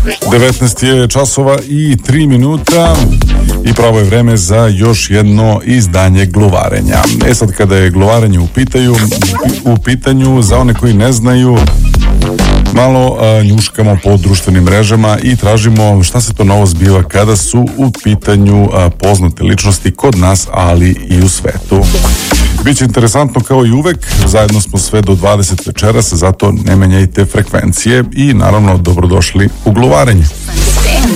19 je časova i 3 minuta i pravo je vreme za još jedno izdanje Gluvarenja. Sad kada je Gluvarenje u pitanju, za one koji ne znaju, malo njuškamo po društvenim mrežama i tražimo šta se to novo zbiva kada su u pitanju poznate ličnosti kod nas, ali i u svetu. Biće interesantno kao i uvek, zajedno smo sve do 20 večeras, zato ne menjajte frekvencije i naravno dobrodošli u Gluvarenje.